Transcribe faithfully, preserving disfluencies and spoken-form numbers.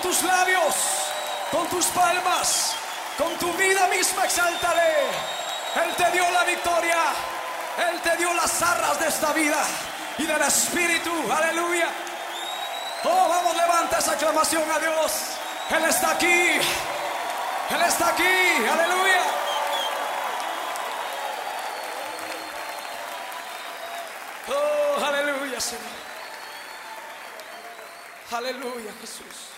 tus labios, con tus palmas, con tu vida misma exáltale. Él te dio la victoria, Él te dio las arras de esta vida y del Espíritu. Aleluya. Oh, vamos, levanta esa aclamación a Dios. Él está aquí, Él está aquí. Aleluya. Oh, aleluya, Señor. Aleluya, Jesús.